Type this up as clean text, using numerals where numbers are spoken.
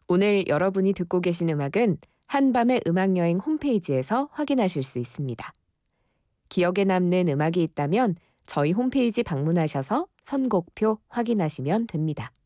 오늘 여러분이 듣고 계신 음악은 한밤의 음악여행 홈페이지에서 확인하실 수 있습니다. 기억에 남는 음악이 있다면 저희 홈페이지 방문하셔서 선곡표 확인하시면 됩니다.